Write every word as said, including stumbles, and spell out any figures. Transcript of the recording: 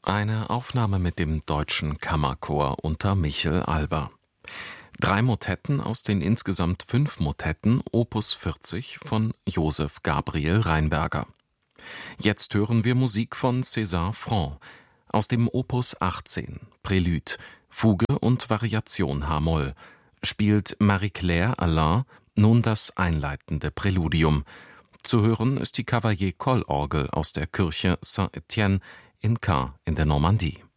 Eine Aufnahme mit dem Deutschen Kammerchor unter Michel Alber. Drei Motetten aus den insgesamt fünf Motetten Opus vierzig von Joseph Gabriel Rheinberger. Jetzt hören wir Musik von César Franck aus dem Opus achtzehn, Prélude, Fuge und Variation h-Moll, spielt Marie-Claire Alain nun das einleitende Präludium. Zu hören ist die Cavalier-Coll-Orgel aus der Kirche Saint-Étienne in Caen in der Normandie.